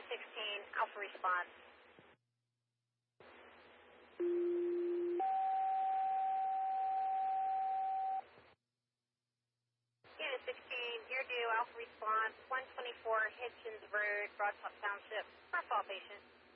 16, Alpha response. Unit 16, Deer Due, Alpha response, 124 Hitchens Road, Broadtop Township, for fall patient.